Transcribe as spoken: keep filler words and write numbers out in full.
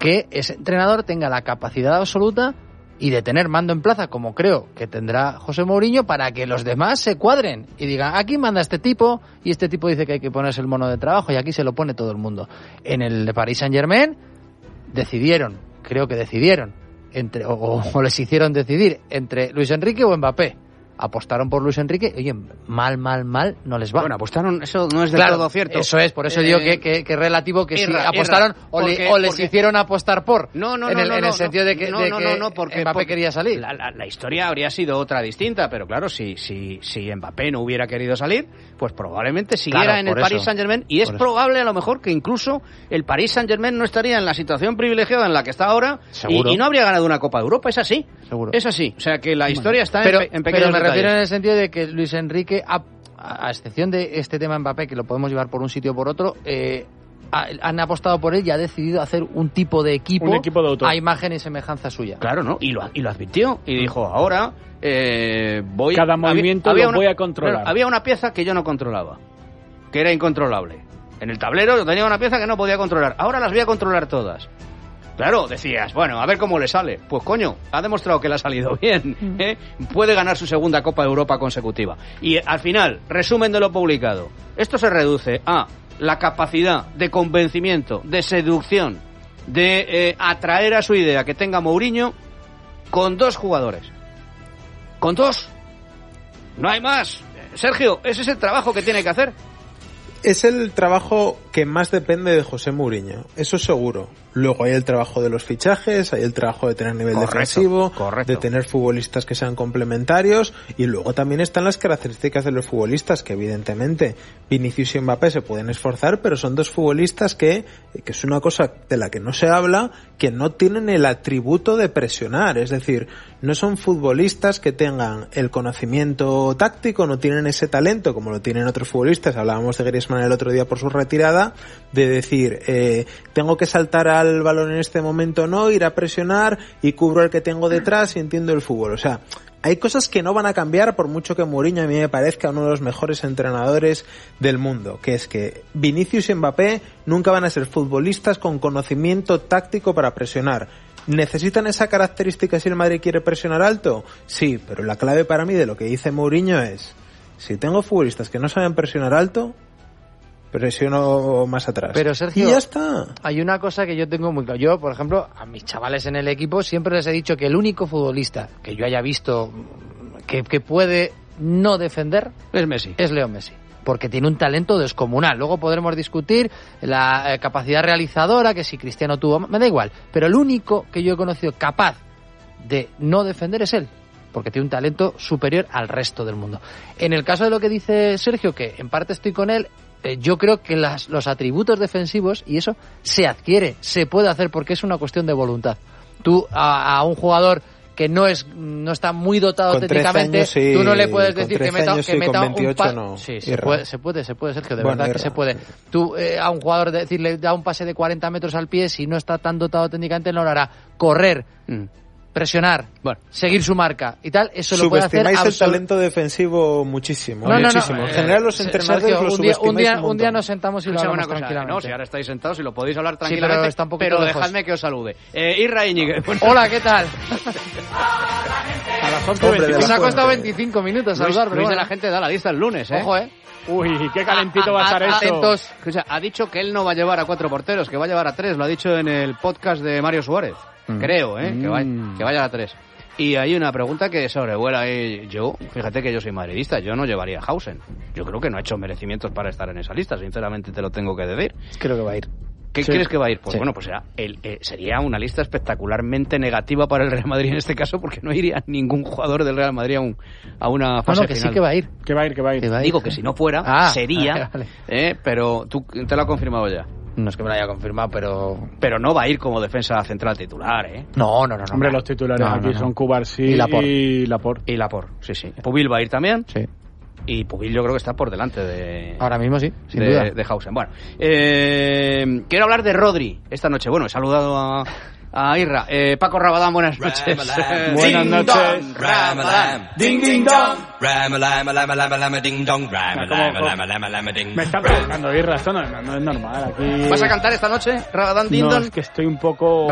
que ese entrenador tenga la capacidad absoluta y de tener mando en plaza, como creo que tendrá José Mourinho, para que los demás se cuadren y digan, aquí manda este tipo, y este tipo dice que hay que ponerse el mono de trabajo, y aquí se lo pone todo el mundo. En el de Paris Saint-Germain decidieron, creo que decidieron, entre o, o les hicieron decidir entre Luis Enrique o Mbappé. Apostaron por Luis Enrique, oye, mal, mal, mal, no les va. Bueno, apostaron, eso no es del claro, todo cierto. Eso es, por eso eh, digo que, que, que es relativo que irra, si apostaron irra, o, porque, le, o les porque, hicieron apostar por. No, no, en no, el, no, en el no, sentido de que, no, de no, que no, no, porque Mbappé porque quería salir. La, la, la historia habría sido otra distinta, pero claro, si, si, si Mbappé no hubiera querido salir, pues probablemente siguiera claro, en el eso, Paris Saint-Germain, y es probable a lo mejor que incluso el Paris Saint-Germain no estaría en la situación privilegiada en la que está ahora y, y no habría ganado una Copa de Europa. Es así. Seguro. Es así. O sea que la historia está pero, en, pe- en pequeños Pero me detalles. refiero en el sentido de que Luis Enrique, a, a excepción de este tema Mbappé, que lo podemos llevar por un sitio o por otro, eh, ha, han apostado por él y ha decidido hacer un tipo de equipo, un equipo de autor. a imagen y semejanza suya. Claro, ¿no? Y lo, y lo advirtió y dijo, ahora eh, voy... Cada movimiento había, lo había voy una, a controlar. Claro, había una pieza que yo no controlaba, que era incontrolable. En el tablero yo tenía una pieza que no podía controlar. Ahora las voy a controlar todas. Claro, decías, bueno, a ver cómo le sale. Pues coño, ha demostrado que le ha salido bien, ¿eh? Puede ganar su segunda Copa de Europa consecutiva. Y al final, resumen de lo publicado. Esto se reduce a la capacidad de convencimiento, de seducción, de eh, atraer a su idea que tenga Mourinho con dos jugadores. Con dos. No hay más. Sergio, ese es el trabajo que tiene que hacer. Es el trabajo que más depende de José Mourinho, eso seguro. Luego hay el trabajo de los fichajes, hay el trabajo de tener nivel correcto, defensivo, correcto. de tener futbolistas que sean complementarios, y luego también están las características de los futbolistas, que evidentemente Vinicius y Mbappé se pueden esforzar, pero son dos futbolistas que, que es una cosa de la que no se habla, que no tienen el atributo de presionar, es decir, no son futbolistas que tengan el conocimiento táctico, no tienen ese talento como lo tienen otros futbolistas. Hablábamos de Griezmann el otro día por su retirada, de decir, eh, tengo que saltar al balón en este momento, no, ir a presionar y cubro el que tengo detrás y entiendo el fútbol. O sea, hay cosas que no van a cambiar por mucho que Mourinho a mí me parezca uno de los mejores entrenadores del mundo, que es que Vinicius y Mbappé nunca van a ser futbolistas con conocimiento táctico para presionar. ¿Necesitan esa característica si el Madrid quiere presionar alto? Sí, pero la clave para mí de lo que dice Mourinho es, si tengo futbolistas que no saben presionar alto, presiono más atrás. Pero Sergio, y ya está. Hay una cosa que yo tengo muy claro. Yo, por ejemplo, a mis chavales en el equipo siempre les he dicho que el único futbolista que yo haya visto que, que puede no defender es Messi. Es Leo Messi. Porque tiene un talento descomunal. Luego podremos discutir la eh, capacidad realizadora, que si Cristiano tuvo, me da igual. Pero el único que yo he conocido capaz de no defender es él, porque tiene un talento superior al resto del mundo. En el caso de lo que dice Sergio, que en parte estoy con él, eh, yo creo que las, los atributos defensivos, y eso se adquiere, se puede hacer, porque es una cuestión de voluntad. Tú a, a un jugador que no es no está muy dotado con técnicamente, años, sí, tú no le puedes decir que meta, años, que sí, meta veintiocho, un pase. no. Sí, se puede, se puede, se puede, Sergio, de bueno, verdad irra. que se puede. Tú eh, a un jugador decirle da un pase de cuarenta metros al pie, si no está tan dotado técnicamente, no lo hará. Correr, mm. presionar, bueno, seguir su marca y tal, eso lo puede hacer. Subestimáis el talento defensivo muchísimo, no, no, muchísimo. No, en general los eh, entrenadores Sergio, lo un día, subestimáis un día, un, un día nos sentamos y lo hablamos tranquilamente. No, si ahora estáis sentados y lo podéis hablar sí, tranquilamente, pero, está un pero lejos. dejadme que os salude. Eh, Irra Íñiguez. Bueno. Hola, ¿qué tal? A las once veinticinco. Nos ha costado veinticinco minutos Luis, saludar, pero Luis bueno. de la gente da la lista el lunes, ¿eh? Ojo, ¿eh? Uy, qué calentito va a estar eso. Atentos. Escucha, ha dicho que él no va a llevar a cuatro porteros, que va a llevar a tres. Lo ha dicho en el podcast de Mario Suárez. Mm. Creo, ¿eh? Mm. Que, vaya, que vaya a tres. Y hay una pregunta que sobrevuela. Eh, yo, fíjate que yo soy madridista, yo no llevaría a Hausen. Yo creo que no ha hecho merecimientos para estar en esa lista, sinceramente te lo tengo que decir. Creo que va a ir. ¿Qué sí. crees que va a ir? Pues sí. bueno, pues será el, eh, sería una lista espectacularmente negativa para el Real Madrid en este caso, porque no iría ningún jugador del Real Madrid a, un, a una fase no, no, que final. Sí que va a ir. Que va a ir, que va a ir. Que va a ir. Digo que si no fuera, ah, sería, vale, vale. Eh, pero tú te lo has confirmado ya. No es que me lo haya confirmado, pero... Pero no va a ir como defensa central titular, ¿eh? No, no, no. no Hombre, no. los titulares no, aquí no, no. son Cubarsí y Laporte. Y Laporte. Y Laporte, sí, sí. Pubil va a ir también. Sí. Y Pubil yo creo que está por delante de... Ahora mismo sí, sin de, duda. De Hausen. Bueno, eh, quiero hablar de Rodri esta noche. Bueno, he saludado a... A Irra, eh, Paco Rabadán, buenas noches. Buenas noches. Rabadán. Ding ding dong. Me está provocando Irra, esto no, no, no es normal. Aquí... ¿Vas a cantar esta noche, Rabadán Ding No, Dong? es que estoy un poco...